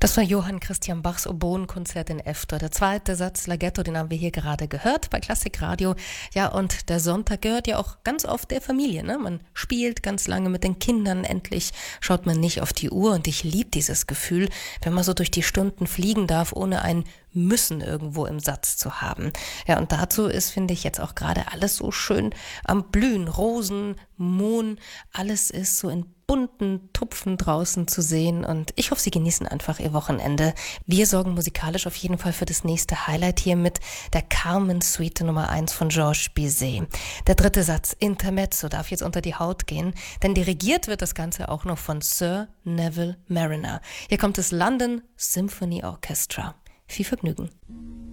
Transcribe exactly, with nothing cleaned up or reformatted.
Das war Johann Christian Bachs Oboenkonzert in F-Dur. Der zweite Satz Larghetto, den haben wir hier gerade gehört bei Klassikradio. Ja, und der Sonntag gehört ja auch ganz oft der Familie, ne? Man spielt ganz lange mit den Kindern, endlich schaut man nicht auf die Uhr. Und ich liebe dieses Gefühl, wenn man so durch die Stunden fliegen darf, ohne ein Müssen irgendwo im Satz zu haben. Ja, und dazu ist, finde ich, jetzt auch gerade alles so schön am Blühen. Rosen, Mohn, alles ist so in bunten Tupfen draußen zu sehen, und ich hoffe, Sie genießen einfach Ihr Wochenende. Wir sorgen musikalisch auf jeden Fall für das nächste Highlight hier mit der Carmen-Suite Nummer eins von Georges Bizet. Der dritte Satz, Intermezzo, darf jetzt unter die Haut gehen, denn dirigiert wird das Ganze auch noch von Sir Neville Marriner. Hier kommt das London Symphony Orchestra. Viel Vergnügen.